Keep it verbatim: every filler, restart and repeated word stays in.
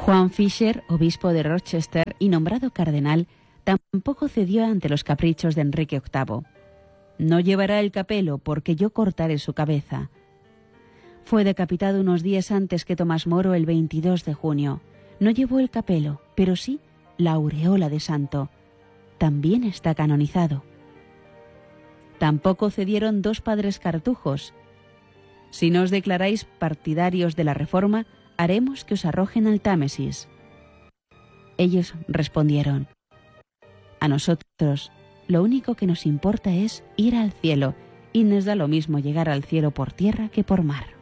Juan Fisher, obispo de Rochester y nombrado cardenal, tampoco cedió ante los caprichos de Enrique octavo. No llevará el capelo, porque yo cortaré su cabeza. Fue decapitado unos días antes que Tomás Moro, el veintidós de junio. No llevó el capelo, pero sí la aureola de santo. También está canonizado. Tampoco cedieron dos padres cartujos. Si no os declaráis partidarios de la Reforma, haremos que os arrojen al Támesis. Ellos respondieron: a nosotros lo único que nos importa es ir al cielo, y nos da lo mismo llegar al cielo por tierra que por mar.